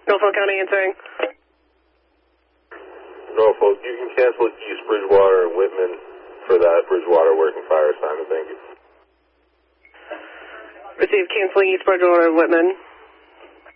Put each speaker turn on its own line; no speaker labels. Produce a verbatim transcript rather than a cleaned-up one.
Norfolk County answering.
Norfolk, you can cancel East Bridgewater and Whitman for that Bridgewater working fire assignment. Thank you.
Receive canceling East Bridgewater and Whitman.